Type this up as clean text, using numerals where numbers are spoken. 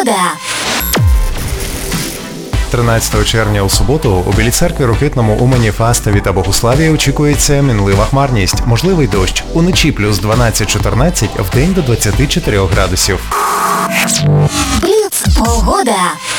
Погода. 13 червня у суботу у Білій Церкві, Рокитному, Умані, Фастові та Богуславі очікується мінлива хмарність, можливий дощ. Уночі плюс 12-14, вдень до 24 градусів. Бліц. Погода.